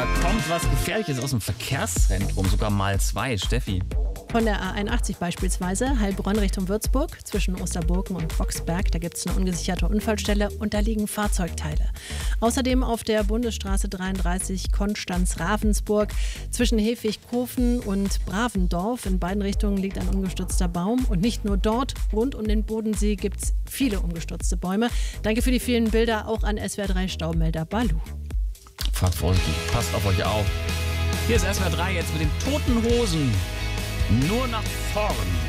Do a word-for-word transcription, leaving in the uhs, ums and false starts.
kommt was Gefährliches aus dem Verkehrszentrum, sogar mal zwei. Steffi. Von der A einundachtzig beispielsweise, Heilbronn Richtung Würzburg, zwischen Osterburken und Boxberg, da gibt es eine ungesicherte Unfallstelle und da liegen Fahrzeugteile. Außerdem auf der Bundesstraße dreiunddreißig Konstanz-Ravensburg, zwischen Hefigkofen und Bravendorf, in beiden Richtungen liegt ein umgestürzter Baum. Und nicht nur dort, rund um den Bodensee gibt es viele umgestürzte Bäume. Danke für die vielen Bilder, auch an S W R drei Staumelder Balu. Fahrt vorsichtig, passt auf euch auf. Hier ist S W R drei jetzt mit den Toten Hosen. Nur nach vorn.